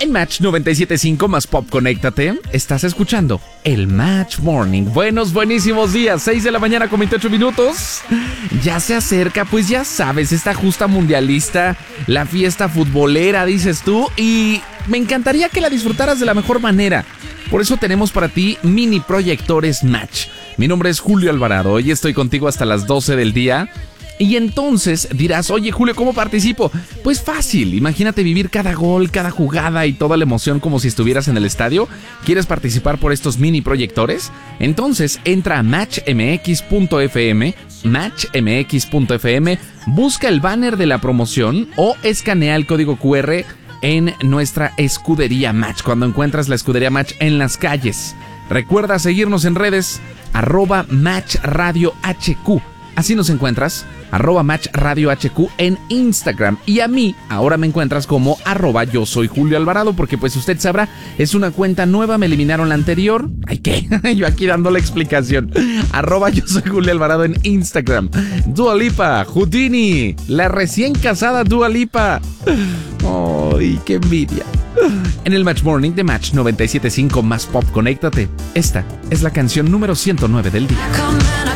En Match 97.5 más Pop, conéctate. Estás escuchando el Match Morning. Buenísimos días. 6 de la mañana con 28 minutos. Ya se acerca, pues ya sabes, esta justa mundialista, la fiesta futbolera, dices tú. Y me encantaría que la disfrutaras de la mejor manera. Por eso tenemos para ti mini proyectores Match. Mi nombre es Julio Alvarado. Hoy estoy contigo hasta las 12 del día. Y entonces dirás, oye Julio, ¿cómo participo? Pues fácil, imagínate vivir cada gol, cada jugada y toda la emoción como si estuvieras en el estadio. ¿Quieres participar por estos mini proyectores? Entonces entra a matchmx.fm, busca el banner de la promoción o escanea el código QR en nuestra escudería Match, cuando encuentras la escudería Match en las calles. Recuerda seguirnos en redes, @MatchRadioHQ. Así nos encuentras, @MatchRadioHQ en Instagram. Y a mí, ahora me encuentras como @yo soy Julio Alvarado, porque pues usted sabrá, es una cuenta nueva, me eliminaron la anterior. Ay, ¿qué? Yo aquí dando la explicación. @yo soy Julio Alvarado en Instagram. Dua Lipa, Houdini, la recién casada Dua Lipa. ¡Ay, qué envidia! En el Match Morning de Match 97.5 más Pop, conéctate. Esta es la canción número 109 del día.